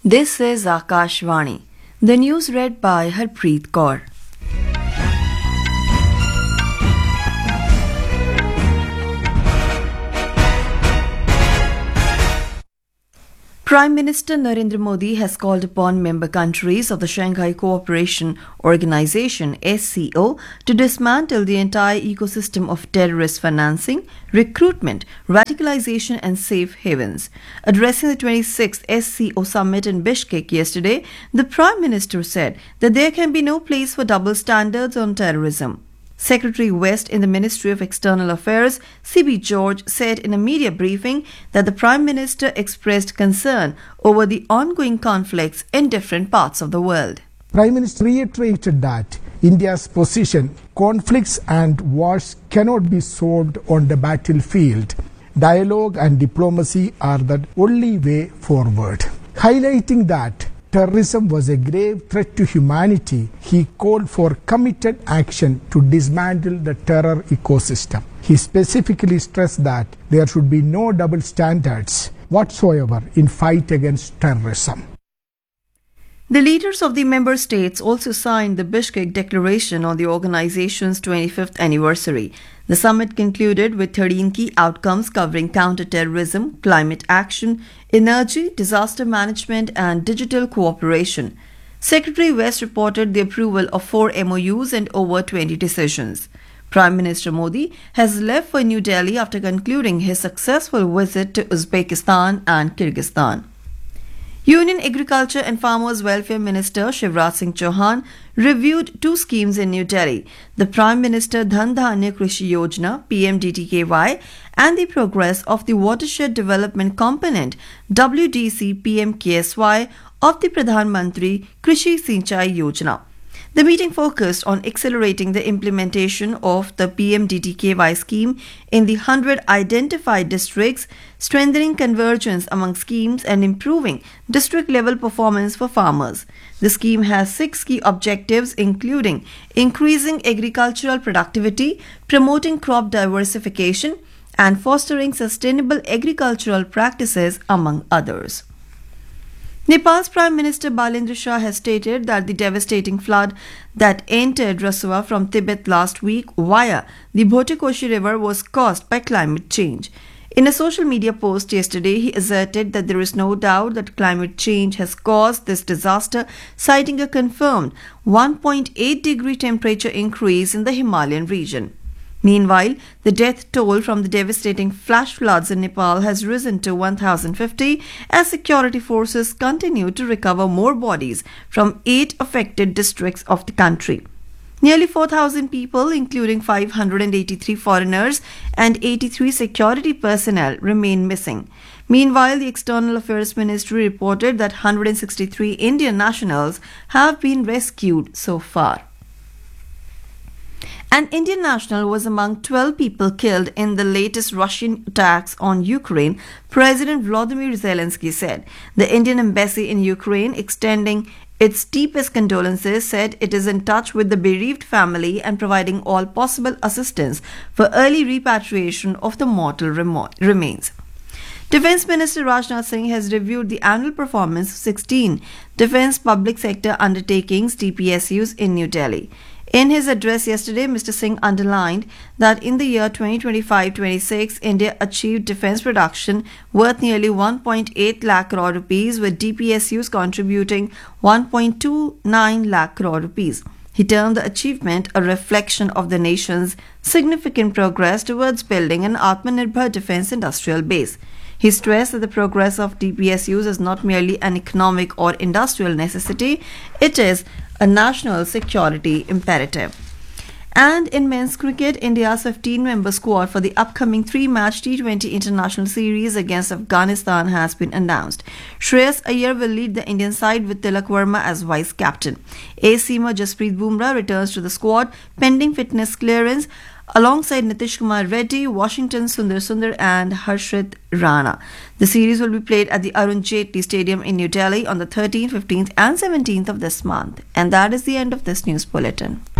This is Akashvani. The news read by Harpreet Kaur. Prime Minister Narendra Modi has called upon member countries of the Shanghai Cooperation Organization (SCO) to dismantle the entire ecosystem of terrorist financing, recruitment, radicalization and safe havens. Addressing the 26th SCO summit in Bishkek yesterday, the Prime Minister said that there can be no place for double standards on terrorism. Secretary West in the Ministry of External Affairs, C.B. George, said in a media briefing that the Prime Minister expressed concern over the ongoing conflicts in different parts of the world. Prime Minister reiterated that India's position, conflicts and wars cannot be solved on the battlefield. Dialogue and diplomacy are the only way forward. Highlighting that terrorism was a grave threat to humanity, he called for committed action to dismantle the terror ecosystem. He specifically stressed that there should be no double standards whatsoever in fight against terrorism. The leaders of the member states also signed the Bishkek Declaration on the organization's 25th anniversary. The summit concluded with 13 key outcomes covering counter-terrorism, climate action, energy, disaster management and digital cooperation. Secretary West reported the approval of 4 MOUs and over 20 decisions. Prime Minister Modi has left for New Delhi after concluding his successful visit to Uzbekistan and Kyrgyzstan. Union Agriculture and Farmers Welfare Minister Shivraj Singh Chauhan reviewed 2 schemes in New Delhi, the Prime Minister Dhan Dhanya Krishi Yojana (PMDTKY) and the progress of the Watershed Development Component (WDC PMKSY) of the Pradhan Mantri Krishi Sinchai Yojana. The meeting focused on accelerating the implementation of the PMDTKY scheme in the 100 identified districts, strengthening convergence among schemes and improving district-level performance for farmers. The scheme has 6 key objectives including increasing agricultural productivity, promoting crop diversification, and fostering sustainable agricultural practices, among others. Nepal's Prime Minister Balendra Shah has stated that the devastating flood that entered Rasua from Tibet last week via the Bhotekoshi River was caused by climate change. In a social media post yesterday, he asserted that there is no doubt that climate change has caused this disaster, citing a confirmed 1.8-degree temperature increase in the Himalayan region. Meanwhile, the death toll from the devastating flash floods in Nepal has risen to 1,050 as security forces continue to recover more bodies from 8 affected districts of the country. Nearly 4,000 people, including 583 foreigners and 83 security personnel, remain missing. Meanwhile, the External Affairs Ministry reported that 163 Indian nationals have been rescued so far. An Indian national was among 12 people killed in the latest Russian attacks on Ukraine, President Volodymyr Zelensky said. The Indian embassy in Ukraine, extending its deepest condolences, said it is in touch with the bereaved family and providing all possible assistance for early repatriation of the mortal remains. Defence Minister Rajnath Singh has reviewed the annual performance of 16 defence public sector undertakings (DPSUs) in New Delhi. In his address yesterday, Mr. Singh underlined that in the year 2025-26, India achieved defence production worth nearly 1.8 lakh crore rupees, with DPSUs contributing 1.29 lakh crore rupees. He termed the achievement a reflection of the nation's significant progress towards building an Atmanirbhar defence industrial base. He stressed that the progress of DPSUs is not merely an economic or industrial necessity, it is a national security imperative. And in men's cricket, India's 15-member squad for the upcoming 3-match T20 international series against Afghanistan has been announced. Shreyas Iyer will lead the Indian side with Tilak Verma as vice-captain. Ace seamer Jasprit Bumrah returns to the squad pending fitness clearance, alongside Nitish Kumar Reddy, Washington Sundar and Harshit Rana. The series will be played at the Arun Jaitley Stadium in New Delhi on the 13th, 15th and 17th of this month. And that is the end of this news bulletin.